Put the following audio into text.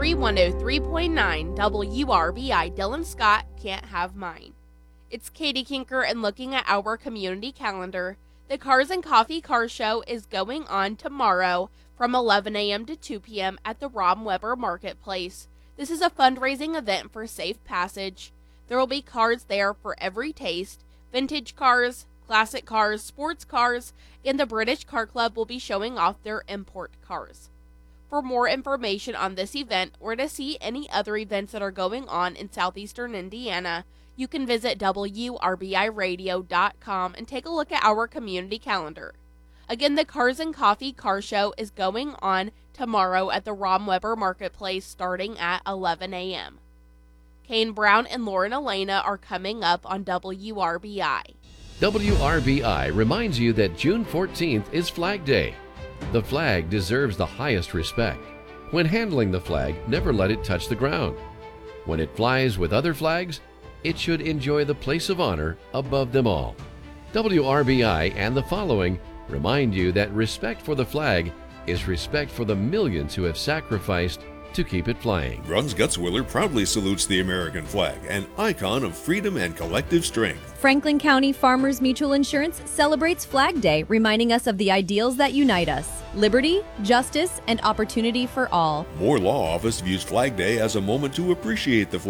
Country 103.9 WRBI Dylan Scott Can't Have Mine. It's Katie Kinker, and looking at our community calendar, the Cars and Coffee Car Show is going on tomorrow from 11 a.m. to 2 p.m. at the Rom Weber Marketplace. This is a fundraising event for Safe Passage. There will be cars there for every taste: vintage cars, classic cars, sports cars, and the British Car Club will be showing off their import cars. For more information on this event or to see any other events that are going on in southeastern Indiana, you can visit WRBIRadio.com and take a look at our community calendar. Again, the Cars and Coffee Car Show is going on tomorrow at the Rom Weber Marketplace starting at 11 a.m. Kane Brown and Lauren Elena are coming up on WRBI. WRBI reminds you that June 14th is Flag Day. The flag deserves the highest respect. When handling the flag, never let it touch the ground. When it flies with other flags, it should enjoy the place of honor above them all. WRBI and the following remind you that respect for the flag is respect for the millions who have sacrificed to keep it flying. Bruns Gutzwiller proudly salutes the American flag, an icon of freedom and collective strength. Franklin County Farmers Mutual Insurance celebrates Flag Day, reminding us of the ideals that unite us: liberty, justice, and opportunity for all. Moore Law Office views Flag Day as a moment to appreciate the flag